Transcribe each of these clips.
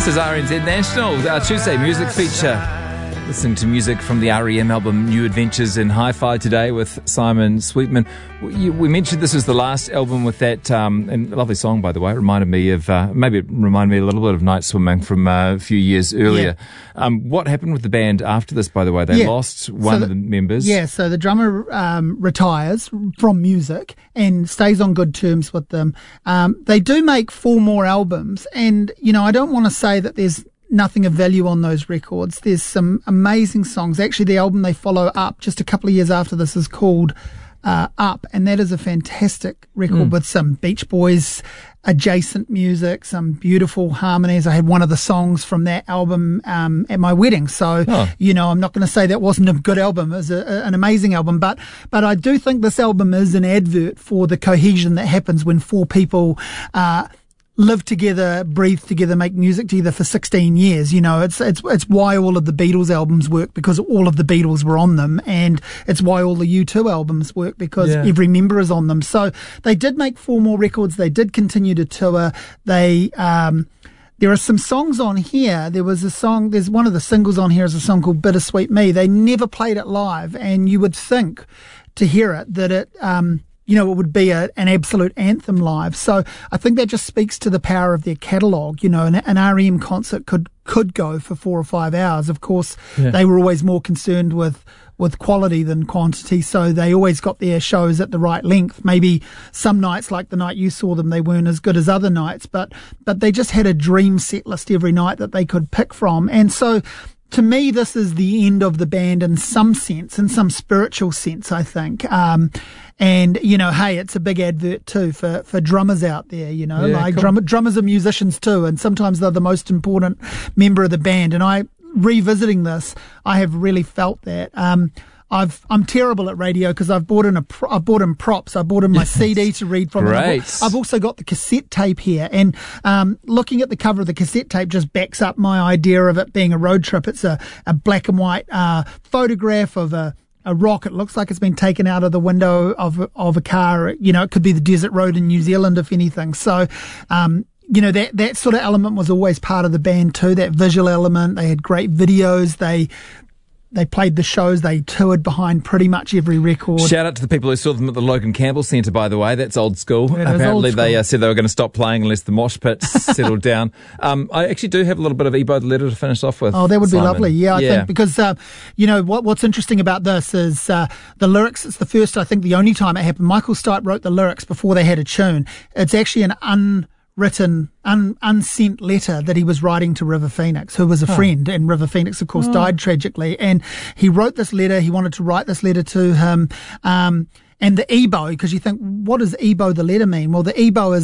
This is RNZ National, our Tuesday music feature. Listening to music from the REM album New Adventures in Hi-Fi today with Simon Sweetman. We mentioned this was the last album with that, and a lovely song, by the way. It reminded me of, maybe it reminded me a little bit of Night Swimming from a few years earlier. Yeah. What happened with the band after this, by the way? They lost one of the members. Yeah, so the drummer retires from music and stays on good terms with them. They do make 4 more albums, and, you know, I don't want to say that there's nothing of value on those records. There's some amazing songs. Actually, the album they follow up just a couple of years after this is called Up, and that is a fantastic record with some Beach Boys adjacent music, some beautiful harmonies. I had one of the songs from that album at my wedding, so you know, I'm not going to say that wasn't a good album. It was an amazing album, but I do think this album is an advert for the cohesion that happens when 4 people live together, breathe together, make music together for 16 years. You know, it's why all of the Beatles albums work, because all of the Beatles were on them, and it's why all the U2 albums work, because every member is on them. So they did make 4 more records. They did continue to tour. There are some songs on here. There's one of the singles on here is a song called Bittersweet Me. They never played it live, and you would think to hear it that it, you know, it would be an absolute anthem live. So I think that just speaks to the power of their catalogue. You know, an REM concert could go for 4 or 5 hours. Of course, they were always more concerned with quality than quantity, so they always got their shows at the right length. Maybe some nights, like the night you saw them, they weren't as good as other nights, but they just had a dream set list every night that they could pick from. And so to me, this is the end of the band in some sense, in some spiritual sense, I think. And, you know, hey, it's a big advert too for drummers out there, you know, drummers are musicians too, and sometimes they're the most important member of the band. And revisiting this, I have really felt that. I'm terrible at radio because I've bought in props. I bought in my CD to read from. I've also got the cassette tape here, and looking at the cover of the cassette tape just backs up my idea of it being a road trip. It's a black and white photograph of a rock. It looks like it's been taken out of the window of a car. You know, it could be the desert road in New Zealand, if anything. So, you know, that sort of element was always part of the band too, that visual element. They had great videos. They played the shows. They toured behind pretty much every record. Shout out to the people who saw them at the Logan Campbell Centre, by the way. That's old school. Apparently old school. They said they were going to stop playing unless the mosh pits settled down. I actually do have a little bit of Ebo the Letter to finish off with. Oh, that would Simon. be lovely. Yeah, I think, because, you know, what's interesting about this is the lyrics. It's the first, I think the only time it happened. Michael Stipe wrote the lyrics before they had a tune. It's actually an unwritten, unsent letter that he was writing to River Phoenix, who was a friend, and River Phoenix, of course, died tragically. And he wrote this letter. He wanted to write this letter to him. And the EBow, because you think, what does EBow the letter mean? Well, the EBow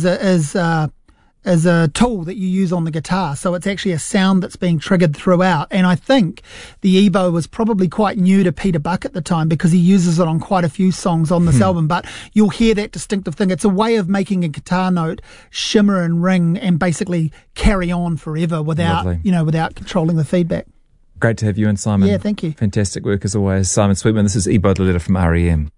is a tool that you use on the guitar. So it's actually a sound that's being triggered throughout. And I think the EBow was probably quite new to Peter Buck at the time, because he uses it on quite a few songs on this album. But you'll hear that distinctive thing. It's a way of making a guitar note shimmer and ring and basically carry on forever without controlling the feedback. Great to have you in, Simon. Yeah, thank you. Fantastic work as always. Simon Sweetman, this is Ebo the Letter from REM.